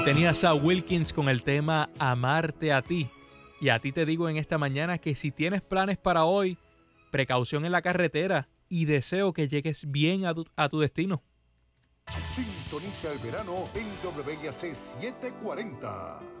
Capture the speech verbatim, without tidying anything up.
tenías a Wilkins con el tema Amarte a ti. Y a ti te digo en esta mañana que si tienes planes para hoy, precaución en la carretera y deseo que llegues bien a tu, a tu destino. Sintoniza el verano en W I A C setecientos cuarenta.